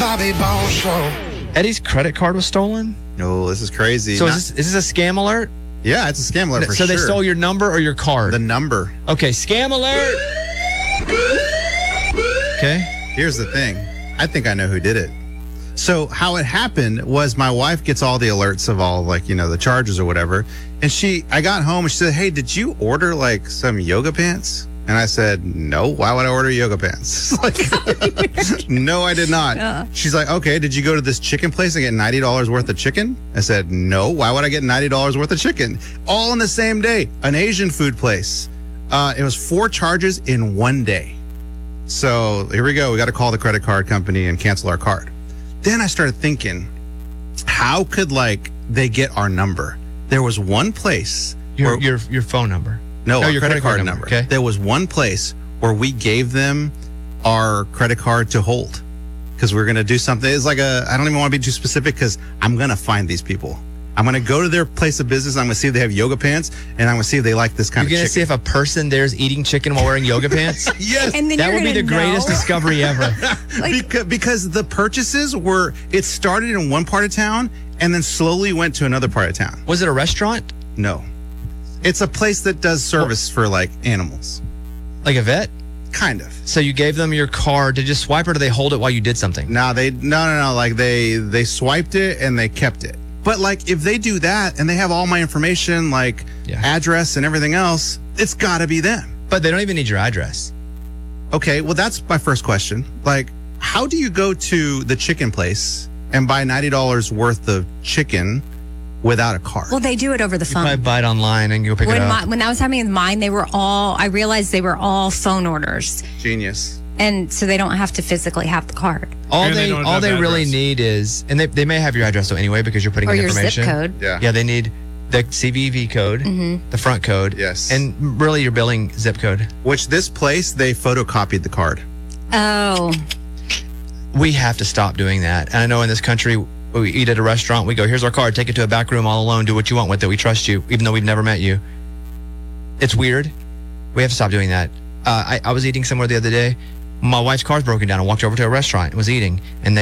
Bobby Bones Show. Eddie's credit card was stolen? No, this is crazy. So is this a scam alert? Yeah, it's a scam alert for So sure. they stole your number or your card? The number. Okay, scam alert. Okay. Here's the thing. I think I know who did it. So how it happened was my wife gets all the alerts of all, like, you know, the charges or whatever. And I got home and she said, hey, did you order like some yoga pants? And I said, no, why would I order yoga pants? Like, no, I did not. She's like, okay, did you go to this chicken place and get $90 worth of chicken? I said, no, why would I get $90 worth of chicken? All in the same day, an Asian food place. It was 4 charges in one day. So here we go. We got to call the credit card company and cancel our card. Then I started thinking, how could like they get our number? There was one place. Your phone number. No, our credit card number. Okay. There was one place where we gave them our credit card to hold because we're going to do something. It's like I don't even want to be too specific because I'm going to find these people. I'm going to go to their place of business. I'm going to see if they have yoga pants, and I'm going to see if they like this kind of chicken. You're going to see if a person there's eating chicken while wearing yoga pants? Yes. And then that would be the greatest discovery ever. because the purchases it started in one part of town and then slowly went to another part of town. Was it a restaurant? No. It's a place that does service for like animals. Like a vet? Kind of. So you gave them your card to just swipe, or do they hold it while you did something? No. Like they swiped it and they kept it. But like if they do that and they have all my information, like address and everything else, it's got to be them. But they don't even need your address. Okay, well that's my first question. Like, how do you go to the chicken place and buy $90 worth of chicken without a card? Well, they do it over the phone. I buy it online and go pick it up. When I was having mine, I realized they were all phone orders. Genius. And so they don't have to physically have the card. All they really need is, and they may have your address though anyway because you're putting in information. Or your zip code. Yeah, they need the CVV code, the front code. Yes. And really your billing zip code. Which this place, they photocopied the card. Oh. We have to stop doing that. And I know in this country, we eat at a restaurant, we go, here's our card, take it to a back room all alone, do what you want with it. We trust you, even though we've never met you. It's weird. We have to stop doing that. I was eating somewhere the other day. My wife's car's broken down. I walked over to a restaurant and was eating, and